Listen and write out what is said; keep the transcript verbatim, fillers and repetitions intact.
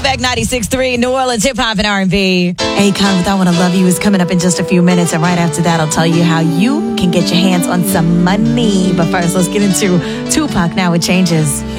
Effect ninety-six point three, New Orleans hip hop and R and B. Akon with I Wanna Love You is coming up in just a few minutes. And right after that, I'll tell you how you can get your hands on some money. But first, let's get into Tupac Now It Changes.